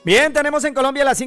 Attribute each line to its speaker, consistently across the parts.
Speaker 1: Bien, tenemos en Colombia las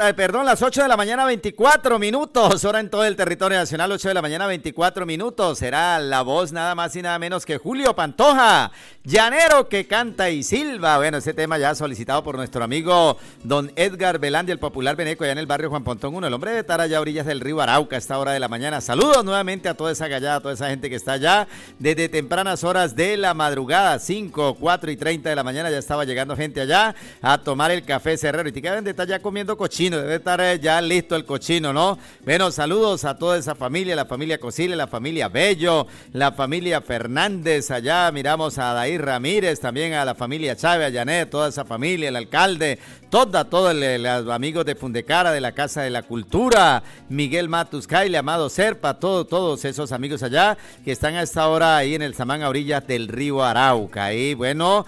Speaker 1: 8 de la mañana 24 minutos, hora en todo el territorio nacional, 8 de la mañana 24 minutos, será la voz nada más y nada menos que Julio Pantoja, llanero que canta y silba. Bueno, ese tema ya solicitado por nuestro amigo don Edgar Belandi, el popular veneco, allá en el barrio Juan Pontón 1, el hombre de estar allá a orillas del río Arauca a esta hora de la mañana. Saludos nuevamente a toda esa gallada, a toda esa gente que está allá desde tempranas horas de la madrugada, 5, 4 y 30 de la mañana, ya estaba llegando gente allá a tomar el café Cerrero. Y que deben de estar ya comiendo cochino, debe estar ya listo el cochino, ¿no? Bueno, saludos a toda esa familia, la familia Cosile, la familia Bello, la familia Fernández, allá miramos a Dair Ramírez, también a la familia Chávez, a Janet, toda esa familia, el alcalde, todos los amigos de Fundecara, de la Casa de la Cultura, Miguel Matus Caile, Amado Serpa, todos esos amigos allá que están a esta hora ahí en el Samán a orillas del río Arauca. Y bueno,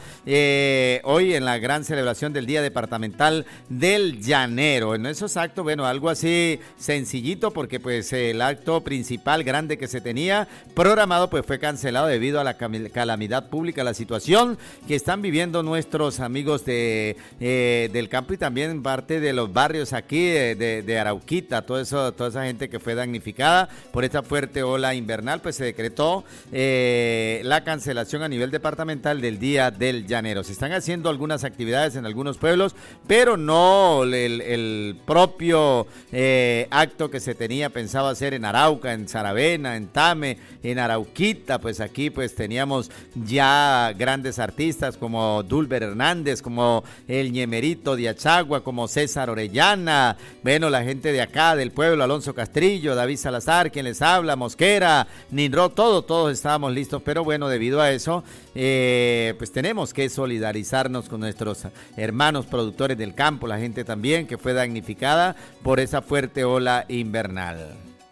Speaker 1: hoy en la gran celebración del Día Departamental del Llanero, en esos actos, bueno, algo así sencillito porque pues el acto principal grande que se tenía programado pues fue cancelado debido a la calamidad pública, la situación que están viviendo nuestros amigos del campo y también parte de los barrios aquí de Arauquita, toda esa gente que fue damnificada por esta fuerte ola invernal, pues se decretó la cancelación a nivel departamental del Día del Llanero. Se están haciendo algunas actividades en algunos pueblos, pero no el propio acto que se tenía pensado hacer en Arauca, en Saravena, en Tame, en Arauquita. Pues aquí pues teníamos ya grandes artistas como Dulber Hernández, como el Ñemerito de Achagua, como César Orellana, bueno, la gente de acá del pueblo, Alonso Castrillo, David Salazar, quien les habla, Mosquera, Ninro, todos estábamos listos, pero bueno, debido a eso pues tenemos que solidarizarnos con nuestros hermanos productores del campo, la gente también que fue damnificada por esa fuerte ola invernal.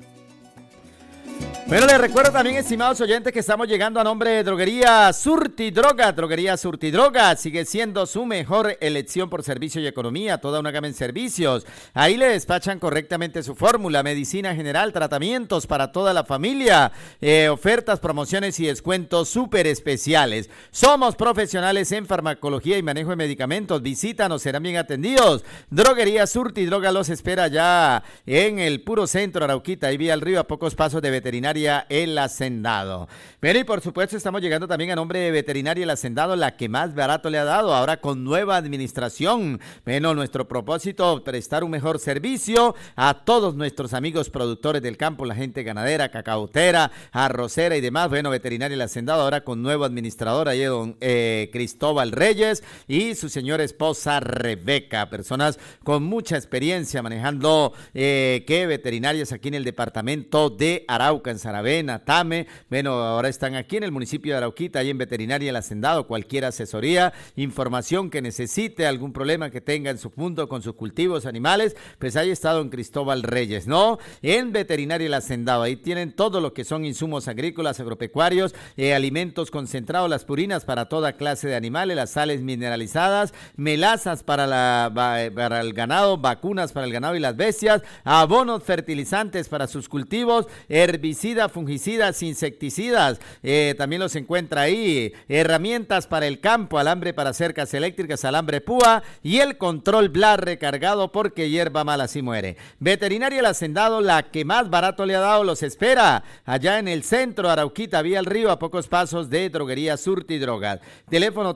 Speaker 1: Bueno, les recuerdo también, estimados oyentes, que estamos llegando a nombre de Droguería Surtidroga. Droguería Surtidroga sigue siendo su mejor elección por servicio y economía, toda una gama en servicios. Ahí le despachan correctamente su fórmula, medicina general, tratamientos para toda la familia, ofertas, promociones y descuentos súper especiales. Somos profesionales en farmacología y manejo de medicamentos. Visítanos, serán bien atendidos. Droguería Surtidroga los espera ya en el puro centro Arauquita, ahí vía el río, a pocos pasos de Veterinaria El Hacendado. Pero y por supuesto estamos llegando también a nombre de Veterinaria El Hacendado, la que más barato le ha dado, ahora con nueva administración. Bueno, nuestro propósito, prestar un mejor servicio a todos nuestros amigos productores del campo, la gente ganadera, cacautera, arrocera y demás. Bueno, Veterinaria El Hacendado ahora con nuevo administrador, ahí don Cristóbal Reyes y su señora esposa Rebeca, personas con mucha experiencia manejando veterinarias aquí en el departamento de Arauca, en Saravena, Tame. Bueno, ahora están aquí en el municipio de Arauquita, ahí en Veterinaria El Hacendado. Cualquier asesoría, información que necesite, algún problema que tenga en su punto con sus cultivos animales, pues ahí está don Cristóbal Reyes, ¿no? En Veterinaria El Hacendado, ahí tienen todo lo que son insumos agrícolas, agropecuarios, alimentos concentrados, las purinas para toda clase de animales, las sales mineralizadas, melazas para el ganado, vacunas para el ganado y las bestias, abonos fertilizantes para sus cultivos, herbicidas, fungicidas, insecticidas, también los encuentra ahí, herramientas para el campo, alambre para cercas eléctricas, alambre púa y el control Blas recargado porque hierba mala así muere. Veterinaria El Hacendado, la que más barato le ha dado, los espera allá en el centro Arauquita, vía el río, a pocos pasos de Droguería Surtidrogas. Teléfono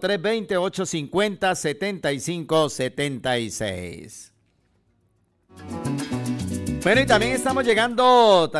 Speaker 1: 320-850-7576. Bueno, y también estamos llegando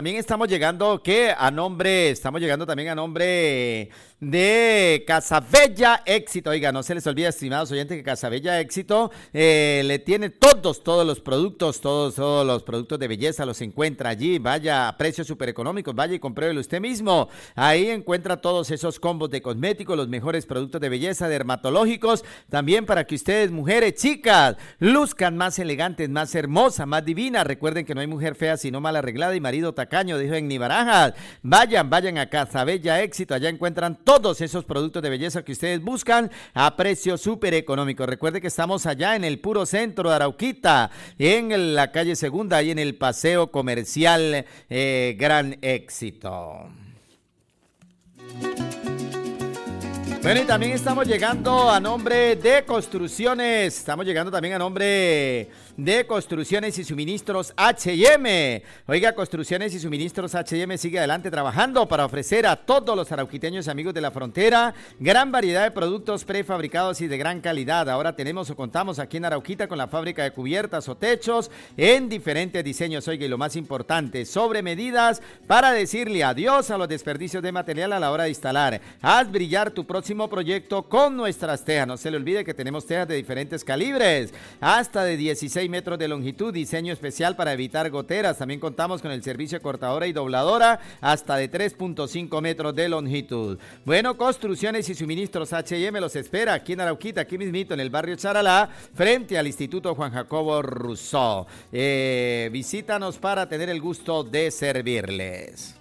Speaker 1: también a nombre de Casabella Éxito. Oiga, no se les olvide, estimados oyentes, que Casabella Éxito le tiene todos los productos, todos los productos de belleza los encuentra allí. Vaya a precios súper económicos, vaya y compruébelo usted mismo. Ahí encuentra todos esos combos de cosméticos, los mejores productos de belleza, dermatológicos, también para que ustedes, mujeres, chicas, luzcan más elegantes, más hermosas, más divinas. Recuerden que no hay mujer fea sino mal arreglada y marido tacaño, dijo en Nibarajas. Vayan a Casabella Éxito, allá encuentran todos esos productos de belleza que ustedes buscan a precio súper económico. Recuerde que estamos allá en el puro centro de Arauquita, en la calle Segunda, y en el paseo comercial Gran Éxito. Bueno, y también estamos llegando a nombre de Construcciones. Estamos llegando también a nombre de Construcciones y Suministros H&M. Oiga, Construcciones y Suministros H&M sigue adelante trabajando para ofrecer a todos los arauquiteños y amigos de la frontera gran variedad de productos prefabricados y de gran calidad. Ahora tenemos o contamos aquí en Arauquita con la fábrica de cubiertas o techos en diferentes diseños. Oiga, y lo más importante, sobre medidas para decirle adiós a los desperdicios de material a la hora de instalar. Haz brillar tu próximo proyecto con nuestras tejas. No se le olvide que tenemos tejas de diferentes calibres, hasta de 16 metros de longitud, diseño especial para evitar goteras. También contamos con el servicio de cortadora y dobladora hasta de 3.5 metros de longitud. Bueno, Construcciones y Suministros H&M los espera aquí en Arauquita, aquí mismito en el barrio Charalá, frente al Instituto Juan Jacobo Rousseau. Visítanos para tener el gusto de servirles.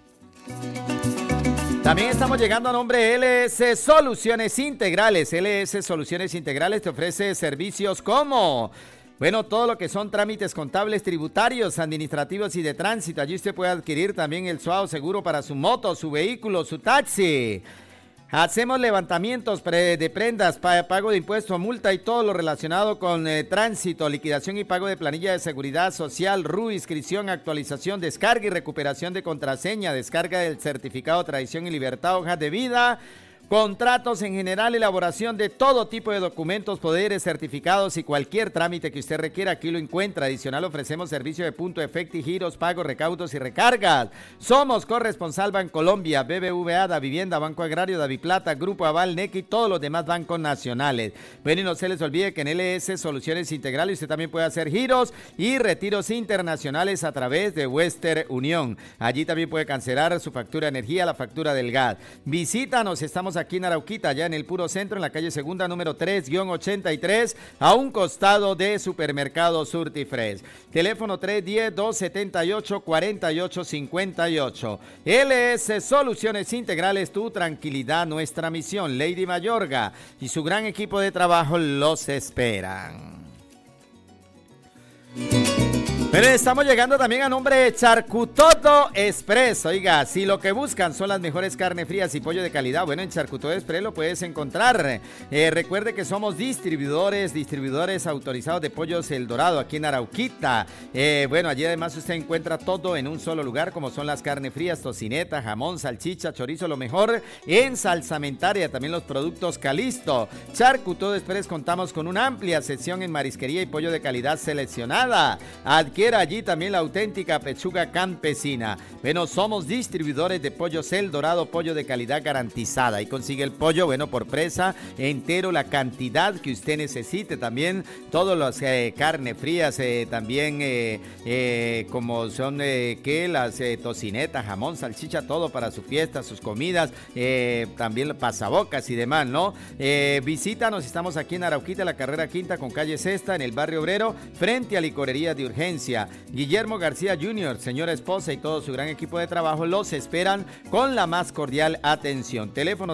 Speaker 1: También estamos llegando a nombre de LS Soluciones Integrales. LS Soluciones Integrales te ofrece servicios como, bueno, todo lo que son trámites contables, tributarios, administrativos y de tránsito. Allí usted puede adquirir también el SUAO seguro para su moto, su vehículo, su taxi. Hacemos levantamientos de prendas, pago de impuestos, multa y todo lo relacionado con tránsito, liquidación y pago de planilla de seguridad social, RU, inscripción, actualización, descarga y recuperación de contraseña, descarga del certificado de tradición y libertad, hojas de vida, contratos en general, elaboración de todo tipo de documentos, poderes, certificados y cualquier trámite que usted requiera, aquí lo encuentra. Adicional ofrecemos servicio de punto efecto y giros, pagos, recaudos y recargas. Somos corresponsal Bancolombia, BBVA, Da Vivienda, Banco Agrario, Daviplata, Grupo Aval, NEC y todos los demás bancos nacionales. Bueno, y no se les olvide que en LS Soluciones Integrales usted también puede hacer giros y retiros internacionales a través de Western Unión. Allí también puede cancelar su factura de energía, la factura del gas. Visítanos, estamos aquí en Arauquita, ya en el puro centro, en la calle Segunda, número 3-83, a un costado de Supermercado Surtifresh. Teléfono 310-278-4858. LS Soluciones Integrales, tu tranquilidad, nuestra misión. Lady Mayorga y su gran equipo de trabajo los esperan. Pero estamos llegando también a nombre de Charcutoto Express. Oiga, si lo que buscan son las mejores carnes frías y pollo de calidad, bueno, en Charcutoto Express lo puedes encontrar. Recuerde que somos distribuidores autorizados de Pollos El Dorado aquí en Arauquita. Bueno, allí además usted encuentra todo en un solo lugar, como son las carnes frías, tocineta, jamón, salchicha, chorizo, lo mejor en salsamentaria, también los productos Calisto. Charcutoto Express contamos con una amplia sección en marisquería y pollo de calidad seleccionada. Adquiera allí también la auténtica pechuga campesina. Bueno, somos distribuidores de Pollos El Dorado, pollo de calidad garantizada. Y consigue el pollo, bueno, por presa, entero, la cantidad que usted necesite. También todas las carnes frías, también como son las tocinetas, jamón, salchicha, todo para su fiesta, sus comidas, también pasabocas y demás, ¿no? Visítanos, estamos aquí en Arauquita, la carrera quinta con calle Sexta, en el barrio Obrero, frente a Licorería de Urgencia. Guillermo García Jr., señora esposa y todo su gran equipo de trabajo los esperan con la más cordial atención. Teléfono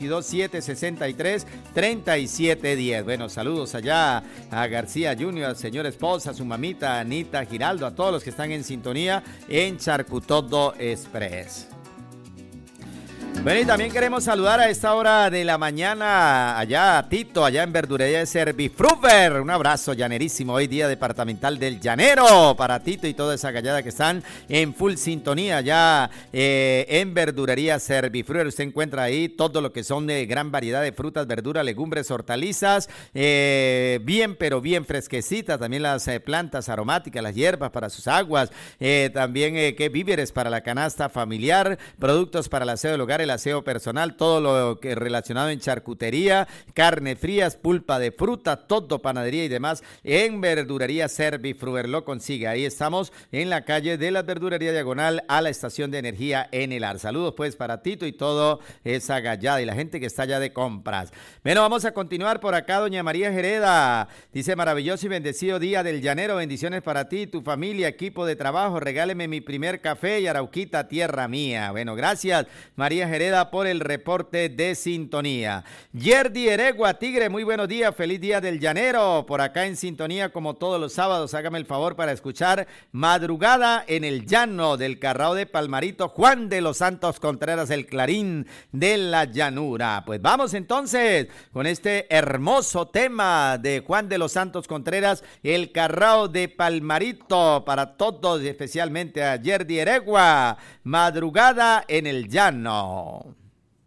Speaker 1: 322-763-3710. Bueno, saludos allá a García Jr., señora esposa, a su mamita Anita Giraldo, a todos los que están en sintonía en Charcutoto Express. Bueno, y también queremos saludar a esta hora de la mañana allá a Tito, allá en Verdurería de Servifruver. Un abrazo llanerísimo hoy día departamental del Llanero para Tito y toda esa gallada que están en full sintonía allá en Verdurería Servifruver. Usted encuentra ahí todo lo que son de gran variedad de frutas, verduras, legumbres, hortalizas, bien pero bien fresquecitas. También las plantas aromáticas, las hierbas para sus aguas, también víveres para la canasta familiar, productos para el aseo del hogar, el aseo personal, todo lo que relacionado en charcutería, carne frías, pulpa de fruta, todo panadería y demás en Verdurería Servifruver lo consigue. Ahí estamos en la calle de la Verdurería diagonal a la estación de energía en el AR. Saludos pues para Tito y todo esa gallada y la gente que está allá de compras. Bueno, vamos a continuar por acá. Doña María Jereda dice: maravilloso y bendecido día del Llanero, bendiciones para ti, tu familia, equipo de trabajo, regáleme mi primer café y Arauquita, tierra mía. Bueno, gracias María Jereda vereda por el reporte de sintonía. Yerdi Eregua, Tigre, muy buenos días, feliz día del llanero, por acá en sintonía como todos los sábados. Hágame el favor para escuchar Madrugada en el Llano del Carrao de Palmarito, Juan de los Santos Contreras, el Clarín de la llanura. Pues vamos entonces con este hermoso tema de Juan de los Santos Contreras, el Carrao de Palmarito, para todos, especialmente a Yerdi Eregua, Madrugada en el Llano.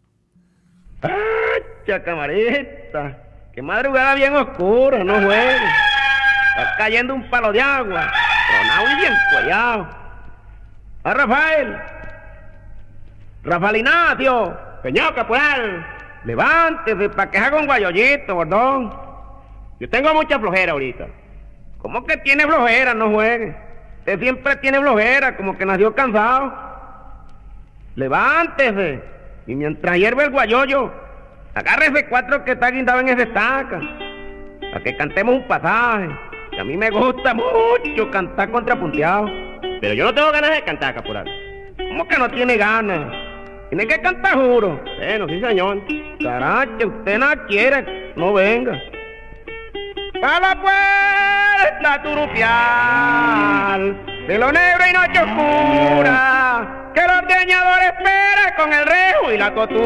Speaker 2: ¡Acha, camarita! ¡Qué madrugada bien oscura, no juegues! Está cayendo un palo de agua, tronado y bien cuellado. ¡Ah, Rafael! ¡Rafael Ignacio! ¡Peñoca, pues! ¡Levántese para que haga un guayollito, bordón! Yo tengo mucha flojera ahorita. ¿Cómo que tiene flojera? No juegue. Usted siempre tiene flojera, como que nació cansado. Levántese. Y mientras hierve el guayoyo, agárrese 4 que está guindado en esa estaca, para que cantemos un pasaje. Que a mí me gusta mucho cantar contrapunteado. Pero yo no tengo ganas de cantar, caporal. ¿Cómo que no tiene ganas? Tiene que cantar, juro. Bueno, sí, señor. Caracha, usted no quiere, no venga. ¡A la puerta turupial de lo negro y noche oscura, que el ordeñador espera con el rejo y la costura!